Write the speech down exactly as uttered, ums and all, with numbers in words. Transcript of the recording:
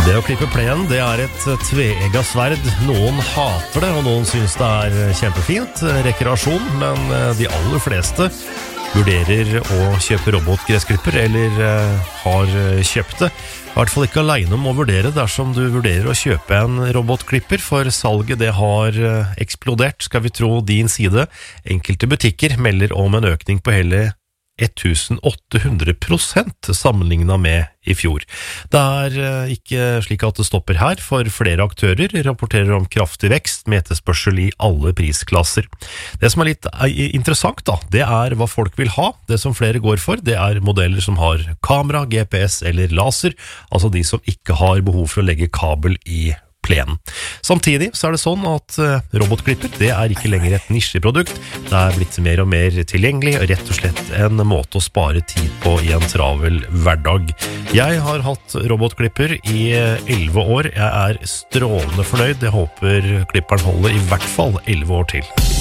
Det å klippe plenen, det er et tveegget sverd. Noen hater det, og noen synes det er kjempefint, rekreasjon, men de aller fleste vurderer å kjøpe robotgressklipper, eller har kjøpt det. I hvert fall ikke alene om å vurdere dersom du vurderer å kjøpe en robotklipper, for salget det har eksplodert, skal vi tro din side. Enkelte butikker melder om en økning på hele åtte hundre prosent sammenlignet med i fjor. Det er ikke slik at det stopper her, for flere aktører rapporterer om kraftig vekst med etterspørsel i alle prisklasser. Det som er litt interessant da, det er hva folk vil ha. Det som flere går for, det er modeller som har kamera, G P S eller laser, altså de som ikke har behov for å legge kabel i plenen. Samtidig så er det sånn at robotklipper, det er ikke lenger et nisjeprodukt. Det er blitt mer og mer tilgjengelig, og rett og slett en måte å spare tid på i en travel hverdag. Jeg har hatt robotklipper i elleve år. Jeg er strålende fornøyd. Jeg håper klipperen holder i hvert fall elleve år til.